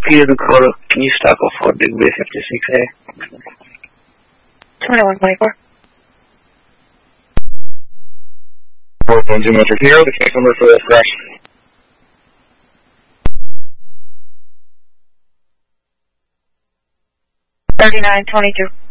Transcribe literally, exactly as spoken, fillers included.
Peter Dakota, can you stop off for Big Bay fifty-six A? twenty-one twenty-four. four one two Metric Hero, the case number for this crash. thirty-nine twenty-two.